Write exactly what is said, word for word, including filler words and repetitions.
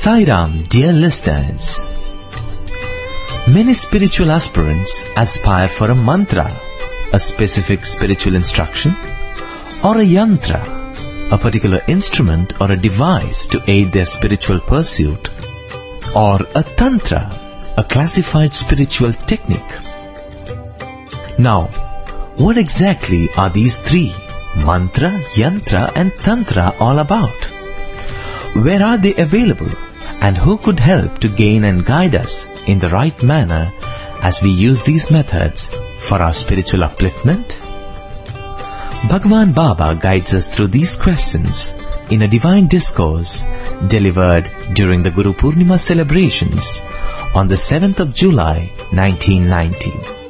Sai Ram, dear listeners. Many spiritual aspirants aspire for a mantra, a specific spiritual instruction, or a yantra, a particular instrument or a device to aid their spiritual pursuit, or a tantra, a classified spiritual technique. Now, what exactly are these three, mantra, yantra and tantra, all about? Where are they available, and who could help to gain and guide us in the right manner as we use these methods for our spiritual upliftment? Bhagwan Baba guides us through these questions in a divine discourse delivered during the Guru Purnima celebrations on the seventh of July nineteen ninety.